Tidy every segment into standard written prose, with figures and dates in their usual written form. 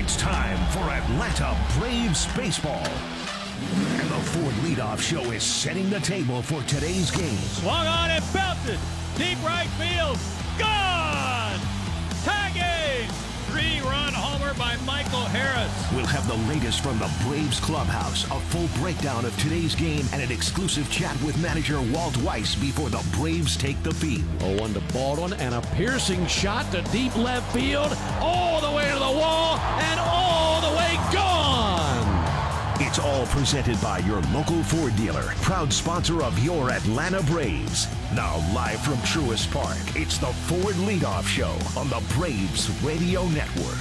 It's time for Atlanta Braves baseball. And the Ford Leadoff Show is setting the table for today's game. Swung on and belted. Deep right field. Gone! Tagging! 3-run homer by Michael Harris. We'll have the latest from the Braves clubhouse, a full breakdown of today's game, and an exclusive chat with manager Walt Weiss before the Braves take the field. 0-1 to Baldwin, and a piercing shot to deep left field, all the way to the wall, and all the way gone! It's all presented by your local Ford dealer, proud sponsor of your Atlanta Braves. Now live from Truist Park, it's the Ford Leadoff Show on the Braves Radio Network.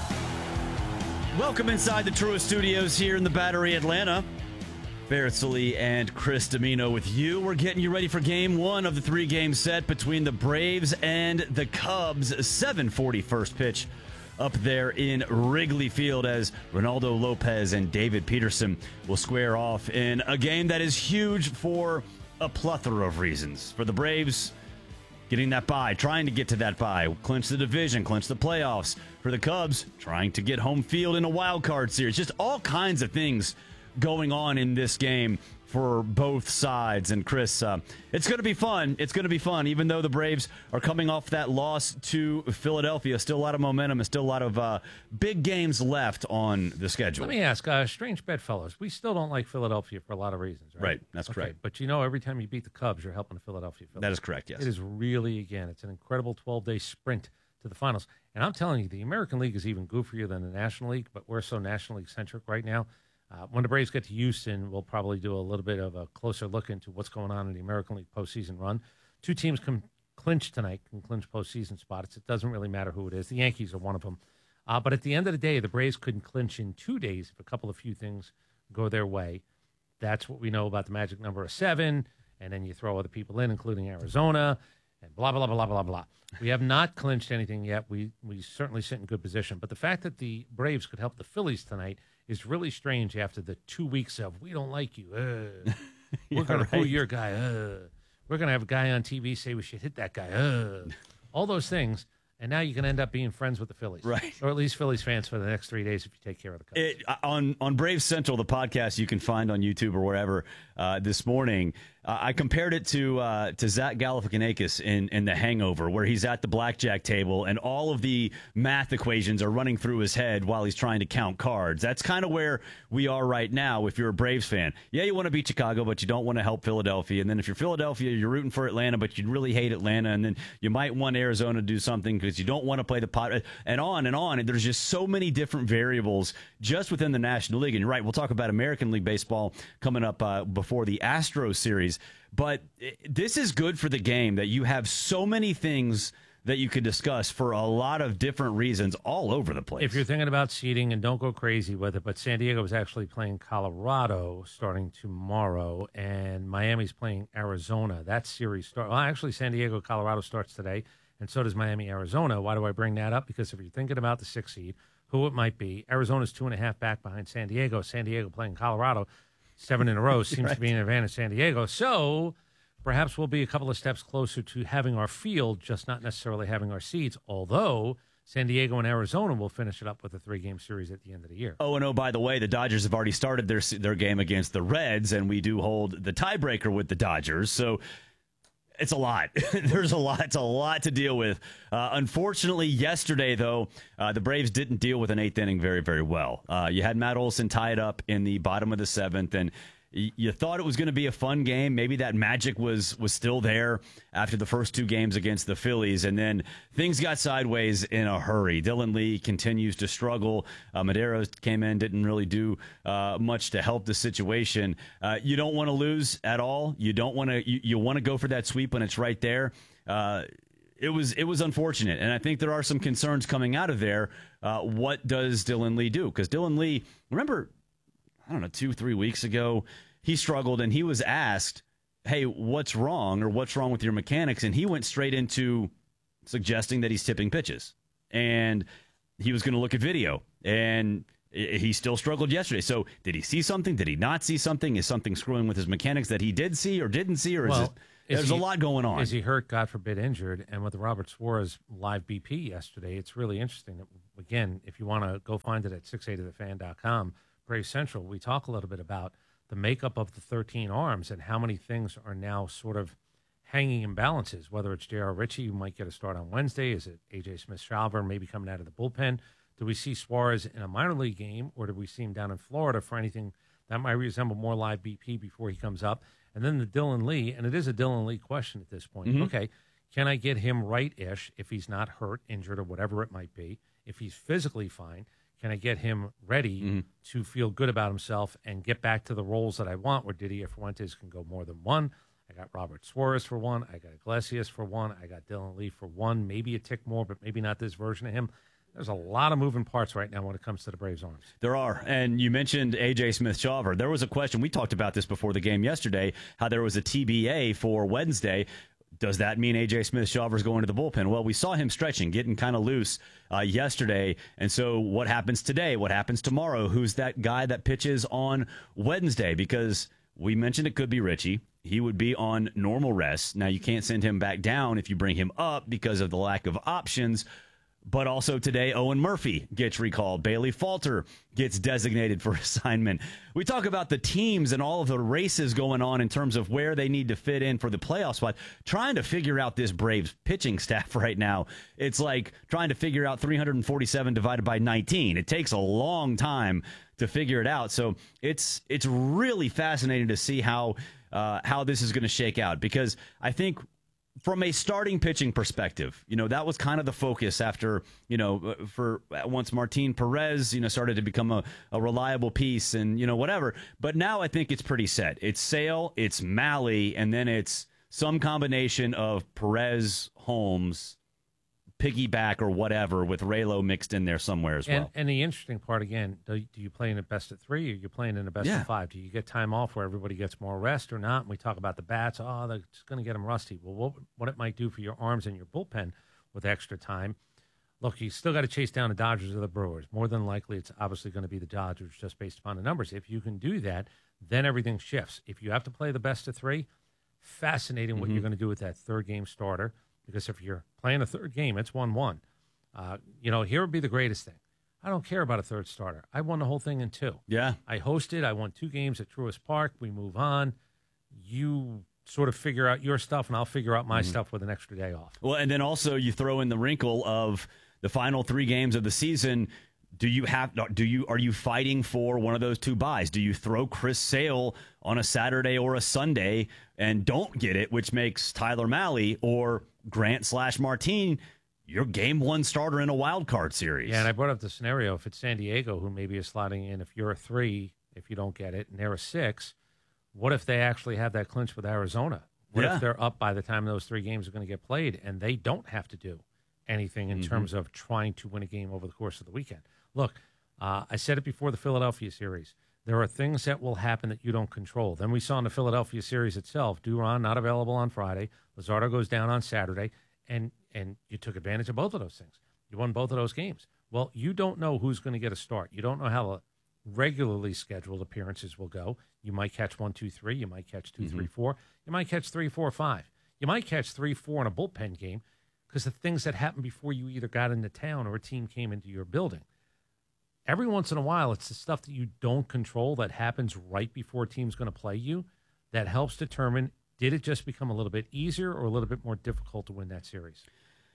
Welcome inside the Truist Studios here in the Battery, Atlanta. Barrett Sallee and Chris Domino with you. We're getting you ready for game one of the three-game set between the Braves and the Cubs. 7:40 first pitch up there in Wrigley Field as Ronaldo Lopez and David Peterson will square off in a game that is huge for a plethora of reasons. For the Braves, getting that bye, trying to get to that bye, clinch the division, clinch the playoffs. For the Cubs, trying to get home field in a wild card series. Just all kinds of things going on in this game for both sides. And Chris, it's going to be fun. It's going to be fun, even though the Braves are coming off that loss to Philadelphia. Still a lot of momentum and still a lot of big games left on the schedule. Let me ask, strange bedfellows. We still don't like Philadelphia for a lot of reasons, right? Right, that's correct. But you know, every time you beat the Cubs, you're helping the Philadelphia Phillies. That is correct, yes. It is really, again, it's an incredible 12-day sprint to the finals. And I'm telling you, the American League is even goofier than the National League, but we're so National League-centric right now. When the Braves get to Houston, we'll probably do a little bit of a closer look into what's going on in the American League postseason run. Two teams can clinch tonight, can clinch postseason spots. It doesn't really matter who it is. The Yankees are one of them. But at the end of the day, the Braves couldn't clinch in 2 days if a few things go their way. That's what we know about the magic number of 7, and then you throw other people in, including Arizona, and blah, blah, blah, blah, blah, blah. We have not clinched anything yet. We certainly sit in good position. But the fact that the Braves could help the Phillies tonight is really strange after the 2 weeks of, we don't like you. We're going to boo your guy. We're going to have a guy on TV say we should hit that guy. All those things. And now you can end up being friends with the Phillies. Right. Or at least Phillies fans for the next 3 days if you take care of the Cubs. On Braves Central, the podcast you can find on YouTube or wherever this morning, I compared it to Zach Galifianakis in The Hangover, where he's at the blackjack table and all of the math equations are running through his head while he's trying to count cards. That's kind of where we are right now if you're a Braves fan. Yeah, you want to beat Chicago, but you don't want to help Philadelphia. And then if you're Philadelphia, you're rooting for Atlanta, but you really hate Atlanta. And then you might want Arizona to do something because you don't want to play the pot, and on and on. And there's just so many different variables just within the National League. And you're right, we'll talk about American League Baseball coming up before the Astros series. But this is good for the game that you have so many things that you could discuss for a lot of different reasons all over the place. If you're thinking about seeding, and don't go crazy with it, but San Diego is actually playing Colorado starting tomorrow, and Miami's playing Arizona. That series starts. Well, actually, San Diego, Colorado starts today, and so does Miami, Arizona. Why do I bring that up? Because if you're thinking about the 6th seed, who it might be, Arizona's 2.5 back behind San Diego. San Diego playing Colorado 7 in a row seems right. to be an advantage San Diego. So perhaps we'll be a couple of steps closer to having our field, just not necessarily having our seeds, although San Diego and Arizona will finish it up with a 3-game series at the end of the year. Oh, and by the way, the Dodgers have already started their game against the Reds, and we do hold the tiebreaker with the Dodgers. So it's a lot. There's a lot. It's a lot to deal with. Unfortunately, yesterday, though, the Braves didn't deal with an 8th inning very, very well. You had Matt Olson tied up in the bottom of the 7th, and you thought it was going to be a fun game. Maybe that magic was still there after the first 2 games against the Phillies, and then things got sideways in a hurry. Dylan Lee continues to struggle. Madero came in, didn't really do much to help the situation. You don't want to lose at all. You don't want to. You want to go for that sweep when it's right there. It was unfortunate, and I think there are some concerns coming out of there. What does Dylan Lee do? Because Dylan Lee, remember, I don't know, 2-3 weeks ago, he struggled and he was asked, hey, what's wrong, or what's wrong with your mechanics? And he went straight into suggesting that he's tipping pitches. And he was going to look at video, and he still struggled yesterday. So did he see something? Did he not see something? Is something screwing with his mechanics that he did see or didn't see? Or there's a lot going on. Is he hurt, God forbid, injured? And with the Robert Suarez live BP yesterday, it's really interesting that Again, if you want to go find it at 680thefan.com, Brave Central, we talk a little bit about the makeup of the 13 arms and how many things are now sort of hanging in balances, whether it's J.R. Ritchie, who might get a start on Wednesday. Is it A.J. Smith-Shawver maybe coming out of the bullpen? Do we see Suarez in a minor league game, or do we see him down in Florida for anything that might resemble more live BP before he comes up? And then the Dylan Lee, and it is a Dylan Lee question at this point. Mm-hmm. Okay, can I get him right-ish if he's not hurt, injured, or whatever it might be? If he's physically fine, can I get him ready to feel good about himself and get back to the roles that I want, where Didier Fuentes can go more than one? I got Robert Suarez for one. I got Iglesias for one. I got Dylan Lee for one. Maybe a tick more, but maybe not this version of him. There's a lot of moving parts right now when it comes to the Braves' arms. There are. And you mentioned A.J. Smith-Shawver. There was a question. We talked about this before the game yesterday, how there was a TBA for Wednesday. Does that mean A.J. Smith-Shawver is going to the bullpen? Well, we saw him stretching, getting kind of loose yesterday. And so what happens today? What happens tomorrow? Who's that guy that pitches on Wednesday? Because we mentioned it could be Ritchie. He would be on normal rest. Now, you can't send him back down if you bring him up because of the lack of options. But also today, Owen Murphy gets recalled. Bailey Falter gets designated for assignment. We talk about the teams and all of the races going on in terms of where they need to fit in for the playoff spot. Trying to figure out this Braves pitching staff right now, it's like trying to figure out 347 divided by 19. It takes a long time to figure it out. So it's really fascinating to see how this is going to shake out, because I think from a starting pitching perspective, that was kind of the focus after, for once Martin Perez, started to become a reliable piece and, whatever. But now I think it's pretty set. It's Sale, it's Malley, and then it's some combination of Perez, Holmes, piggyback or whatever with Raylo mixed in there somewhere as well. And the interesting part, again, do you play in a best of three, or you playing in a best of five? Do you get time off where everybody gets more rest or not? And we talk about the bats. Oh, they're just going to get them rusty. Well, what it might do for your arms and your bullpen with extra time. Look, you still got to chase down the Dodgers or the Brewers. More than likely, it's obviously going to be the Dodgers just based upon the numbers. If you can do that, then everything shifts. If you have to play the best of three, fascinating what you're going to do with that third game starter. Because if you're playing a third game, it's 1-1. Here would be the greatest thing. I don't care about a third starter. I won the whole thing in 2. Yeah. I hosted. I won 2 games at Truist Park. We move on. You sort of figure out your stuff, and I'll figure out my stuff with an extra day off. Well, and then also you throw in the wrinkle of the final 3 games of the season. Are you fighting for one of those 2 buys? Do you throw Chris Sale on a Saturday or a Sunday and don't get it, which makes Tyler Malley or Grant/Martin your game 1 starter in a wild card series? Yeah, and I brought up the scenario, if it's San Diego, who maybe is slotting in, if you're a 3, if you don't get it, and they're a 6, what if they actually have that clinch with Arizona? What if they're up by the time those 3 games are going to get played, and they don't have to do anything in terms of trying to win a game over the course of the weekend? Look, I said it before the Philadelphia series. There are things that will happen that you don't control. Then we saw in the Philadelphia series itself, Duran not available on Friday. Luzardo goes down on Saturday, and you took advantage of both of those things. You won both of those games. Well, you don't know who's going to get a start. You don't know how the regularly scheduled appearances will go. You might catch 1, 2, 3. You might catch 2, 3, 4. You might catch 3, 4, 5. You might catch 3, 4 in a bullpen game because the things that happened before you either got into town or a team came into your building. Every once in a while, it's the stuff that you don't control that happens right before a team's going to play you that helps determine, did it just become a little bit easier or a little bit more difficult to win that series?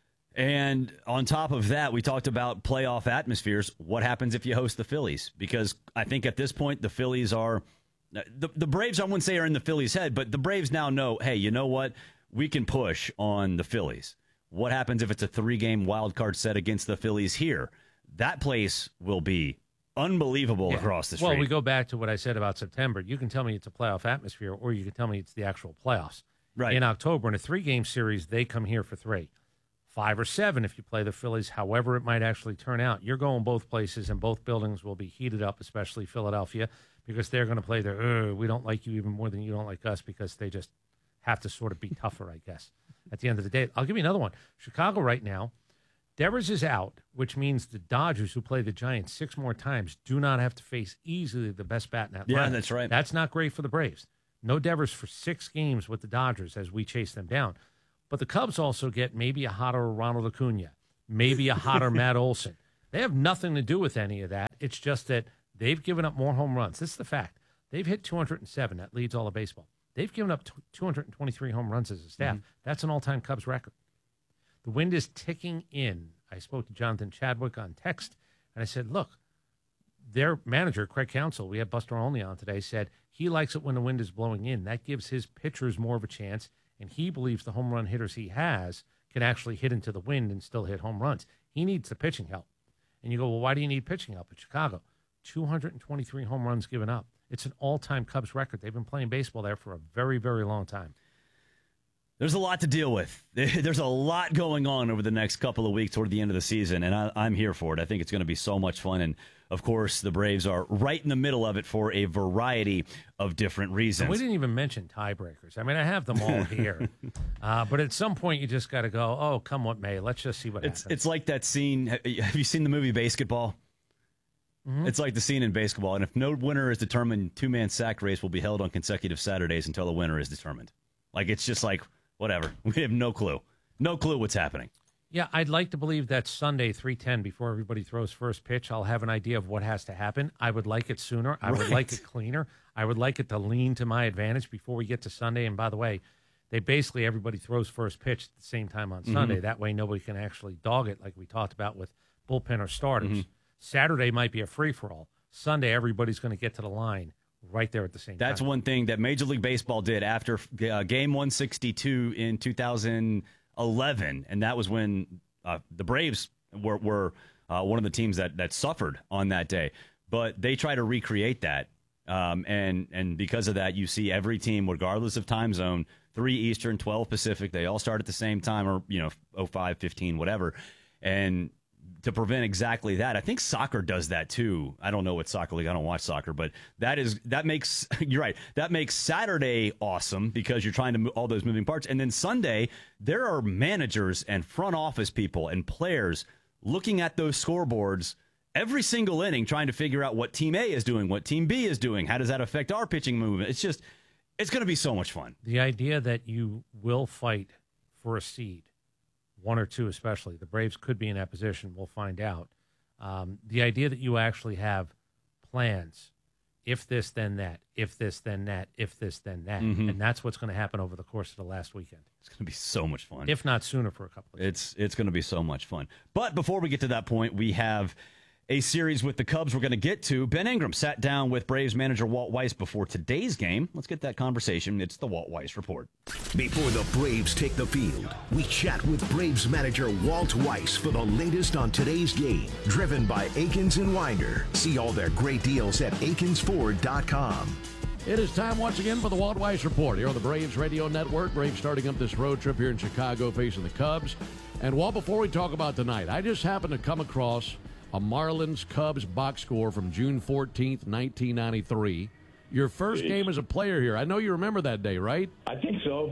And on top of that, we talked about playoff atmospheres. What happens if you host the Phillies? Because I think at this point, the Phillies are the Braves, I wouldn't say are in the Phillies' head, but the Braves now know, hey, you know what? We can push on the Phillies. What happens if it's a 3-game wild card set against the Phillies here? That place will be unbelievable across the street. Well, we go back to what I said about September. You can tell me it's a playoff atmosphere, or you can tell me it's the actual playoffs. Right. In October, in a 3-game series, they come here for 3. 5 or 7 if you play the Phillies, however it might actually turn out. You're going both places, and both buildings will be heated up, especially Philadelphia, because they're going to play their, we don't like you even more than you don't like us, because they just have to sort of be tougher, I guess, at the end of the day. I'll give you another one. Chicago right now, Devers is out, which means the Dodgers, who play the Giants 6 more times, do not have to face easily the best bat in that lineup. Yeah, that's right. That's not great for the Braves. No Devers for 6 games with the Dodgers as we chase them down. But the Cubs also get maybe a hotter Ronald Acuna, maybe a hotter Matt Olson. They have nothing to do with any of that. It's just that they've given up more home runs. This is the fact. They've hit 207. That leads all of baseball. They've given up 223 home runs as a staff. That's an all-time Cubs record. The wind is ticking in. I spoke to Jonathan Chadwick on text, and I said, look, their manager, Craig Counsell, we had Buster Olney on today, said he likes it when the wind is blowing in. That gives his pitchers more of a chance, and he believes the home run hitters he has can actually hit into the wind and still hit home runs. He needs the pitching help. And you go, well, why do you need pitching help at Chicago? 223 home runs given up. It's an all-time Cubs record. They've been playing baseball there for a very, very long time. There's a lot to deal with. There's a lot going on over the next couple of weeks toward the end of the season, and I'm here for it. I think it's going to be so much fun, and, of course, the Braves are right in the middle of it for a variety of different reasons. And we didn't even mention tiebreakers. I mean, I have them all here. But at some point, you just got to go, oh, come what may. Let's just see what happens. It's like that scene. Have you seen the movie Basketball? Mm-hmm. It's like the scene in Basketball, and if no winner is determined, two-man sack race will be held on consecutive Saturdays until the winner is determined. Like, it's just like, whatever. We have no clue. No clue what's happening. Yeah, I'd like to believe that Sunday, 3:10, before everybody throws first pitch, I'll have an idea of what has to happen. I would like it sooner. I would like it cleaner. I would like it to lean to my advantage before we get to Sunday. And by the way, everybody throws first pitch at the same time on Sunday. That way nobody can actually dog it like we talked about with bullpen or starters. Saturday might be a free-for-all. Sunday, everybody's going to get to the line right there at the same time. That's one thing that Major League Baseball did after Game 162 in 2011, and that was when the Braves were one of the teams that suffered on that day. But they try to recreate that, and because of that, you see every team, regardless of time zone, 3 Eastern, 12 Pacific, they all start at the same time, or 05, 15, whatever, and to prevent exactly that. I think soccer does that too. I don't know what soccer league. I don't watch soccer, but that makes you're right. That makes Saturday awesome because you're trying to move all those moving parts. And then Sunday, there are managers and front office people and players looking at those scoreboards every single inning, trying to figure out what Team A is doing, what Team B is doing. How does that affect our pitching movement? It's going to be so much fun. The idea that you will fight for a seed, one or two especially. The Braves could be in that position. We'll find out. The idea that you actually have plans, if this, then that, if this, then that, if this, then that. And that's what's going to happen over the course of the last weekend. It's going to be so much fun. If not sooner for a couple of days. It's going to be so much fun. But before we get to that point, we have a series with the Cubs we're going to get to. Ben Ingram sat down with Braves manager Walt Weiss before today's game. Let's get that conversation. It's the Walt Weiss Report. Before the Braves take the field, we chat with Braves manager Walt Weiss for the latest on today's game. Driven by Akins & Winder. See all their great deals at akinsford.com. It is time once again for the Walt Weiss Report here on the Braves Radio Network. Braves starting up this road trip here in Chicago facing the Cubs. And Walt, before we talk about tonight, I just happened to come across a Marlins Cubs box score from June 14th, 1993. Your first game as a player here. I know you remember that day, right? I think so.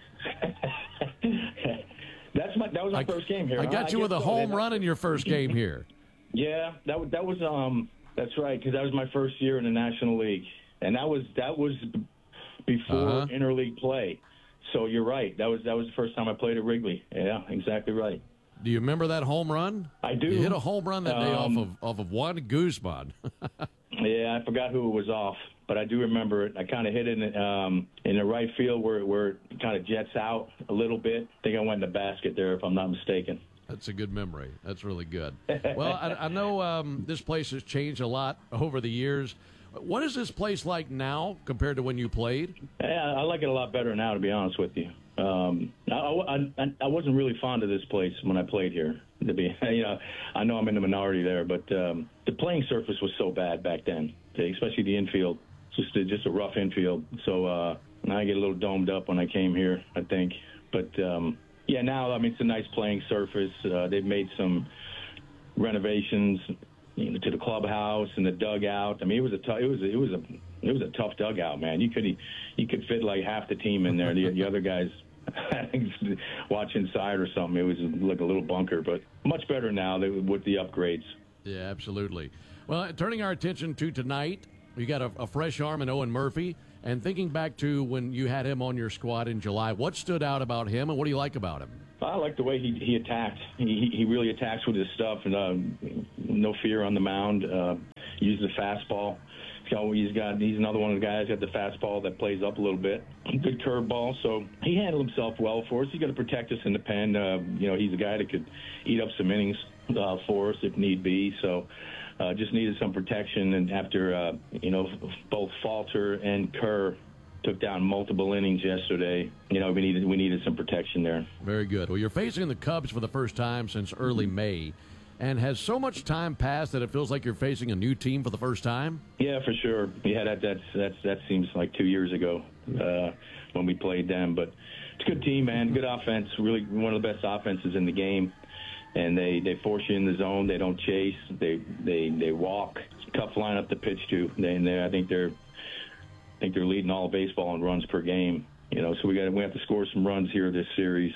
That was my first game here. I got you with a home run in your first game here. Yeah, that was that's right, because that was my first year in the National League, and that was before interleague play. So you're right. That was the first time I played at Wrigley. Yeah, exactly right. Do you remember that home run? I do. You hit a home run that day off of Juan Guzman. Yeah, I forgot who it was off, but I do remember it. I kind of hit it in the right field where it kind of jets out a little bit. I think I went in the basket there, if I'm not mistaken. That's a good memory. That's really good. Well, I know this place has changed a lot over the years. What is this place like now compared to when you played? Yeah, I like it a lot better now, to be honest with you. I wasn't really fond of this place when I played here. I know I'm in the minority there, but the playing surface was so bad back then, especially the infield. Just a rough infield. So now I get a little domed up when I came here, I think. But now it's a nice playing surface. They've made some renovations to the clubhouse and the dugout. I mean, it was a tough dugout, man. You could fit like half the team in there. The other guys watch inside or something. It was like a little bunker, but much better now with the upgrades. Yeah, absolutely. Well, turning our attention to tonight, we got a fresh arm in Owen Murphy. And thinking back to when you had him on your squad in July, what stood out about him, and what do you like about him? I like the way he attacked. He really attacks with his stuff, and no fear on the mound. Uses the fastball. He's another one of the guys got the fastball that plays up a little bit. Good curveball. So he handled himself well for us. He's going to protect us in the pen. He's a guy that could eat up some innings for us if need be. So just needed some protection. And after both Falter and Kerr took down multiple innings yesterday, we needed some protection there. Very good. Well, you're facing the Cubs for the first time since early May. And has so much time passed that it feels like you're facing a new team for the first time? Yeah, for sure. Yeah, that seems like 2 years ago when we played them. But it's a good team, man. Good offense. Really one of the best offenses in the game. And they force you in the zone. They don't chase. They walk. Tough lineup to pitch to. I think they're leading all of baseball in runs per game. So we have to score some runs here this series.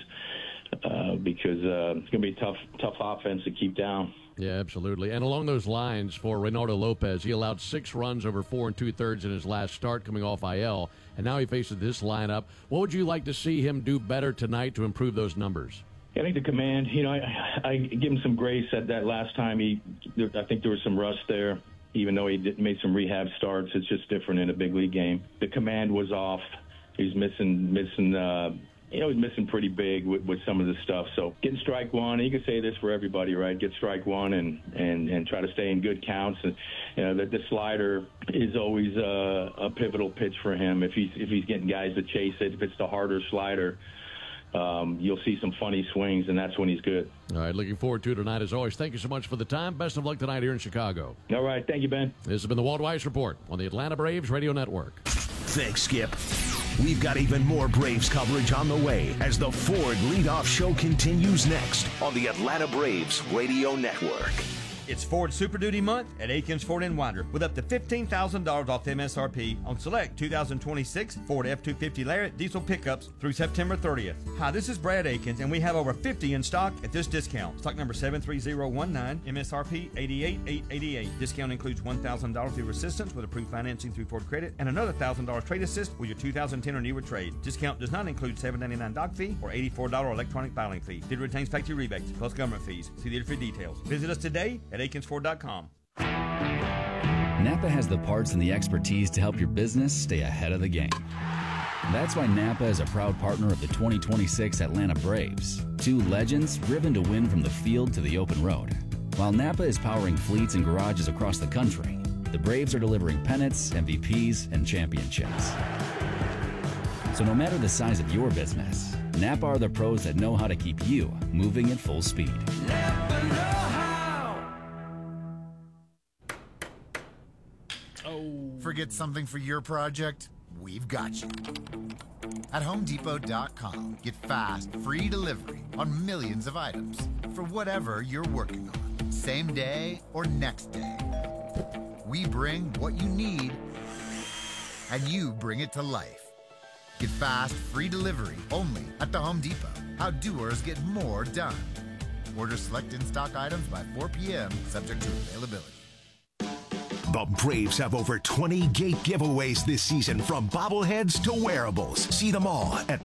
Because it's going to be a tough offense to keep down. Yeah, absolutely. And along those lines, for Reynaldo Lopez, he allowed 6 runs over 4 2/3 in his last start coming off IL, and now he faces this lineup. What would you like to see him do better tonight to improve those numbers? I think the command, I give him some grace at that last time. I think there was some rust there, even though he made some rehab starts. It's just different in a big league game. The command was off. He's missing he's missing pretty big with some of the stuff. So getting strike one, and you can say this for everybody, right? Get strike one and try to stay in good counts. And the slider is always a pivotal pitch for him. If he's getting guys to chase it, if it's the harder slider, you'll see some funny swings, and that's when he's good. All right, looking forward to it tonight as always. Thank you so much for the time. Best of luck tonight here in Chicago. All right, thank you, Ben. This has been the Walt Weiss Report on the Atlanta Braves Radio Network. Thanks, Skip. We've got even more Braves coverage on the way as the Ford Leadoff Show continues next on the Atlanta Braves Radio Network. It's Ford Super Duty Month at Akins Ford in Winder with up to $15,000 off MSRP on select 2026 Ford F-250 Lariat diesel pickups through September 30th. Hi, this is Brad Akins, and we have over 50 in stock at this discount. Stock number 73019, MSRP $88,888. Discount includes $1,000 through assistance with approved financing through Ford Credit and another $1,000 trade assist with your 2010 or newer trade. Discount does not include $799 doc fee or $84 electronic filing fee. It retains factory rebates plus government fees. See the for details. Visit us today at AkinsFord.com. Napa has the parts and the expertise to help your business stay ahead of the game. That's why Napa is a proud partner of the 2026 Atlanta Braves. 2 legends driven to win from the field to the open road. While Napa is powering fleets and garages across the country, the Braves are delivering pennants, MVPs, and championships. So no matter the size of your business, Napa are the pros that know how to keep you moving at full speed. Napa know how. Forget something for your project? We've got you. At HomeDepot.com, get fast, free delivery on millions of items for whatever you're working on, same day or next day. We bring what you need, and you bring it to life. Get fast, free delivery only at the Home Depot. How doers get more done. Order select in-stock items by 4 p.m., subject to availability. The Braves have over 20 gate giveaways this season, from bobbleheads to wearables. See them all at...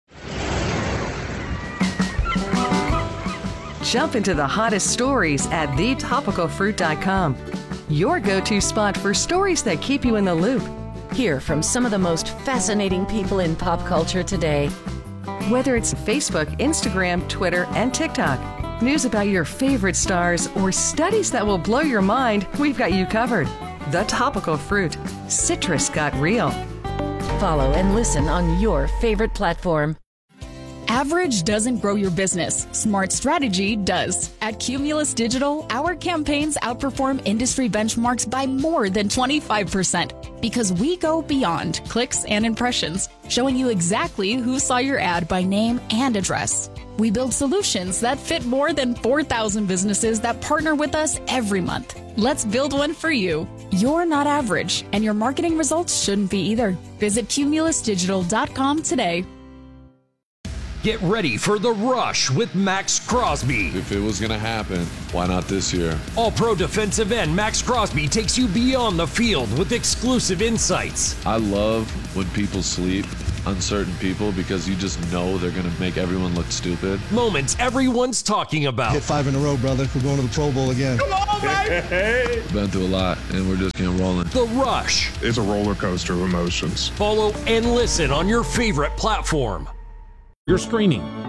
Jump into the hottest stories at thetopicalfruit.com. Your go-to spot for stories that keep you in the loop. Hear from some of the most fascinating people in pop culture today. Whether it's Facebook, Instagram, Twitter, and TikTok, news about your favorite stars, or studies that will blow your mind, we've got you covered. The Topical Fruit. Citrus got real. Follow and listen on your favorite platform. Average doesn't grow your business. Smart strategy does. At Cumulus Digital, our campaigns outperform industry benchmarks by more than 25% because we go beyond clicks and impressions, showing you exactly who saw your ad by name and address. We build solutions that fit more than 4,000 businesses that partner with us every month. Let's build one for you. You're not average, and your marketing results shouldn't be either. Visit cumulusdigital.com today. Get ready for The Rush with Max Crosby. If it was going to happen, why not this year? All-Pro defensive end Max Crosby takes you beyond the field with exclusive insights. I love when people sleep on certain people because you just know they're going to make everyone look stupid. Moments everyone's talking about. Hit 5 in a row, brother. We're going to the Pro Bowl again. Come on, baby! We've been through a lot, and we're just getting rolling. The Rush. It's a roller coaster of emotions. Follow and listen on your favorite platform. Your screening,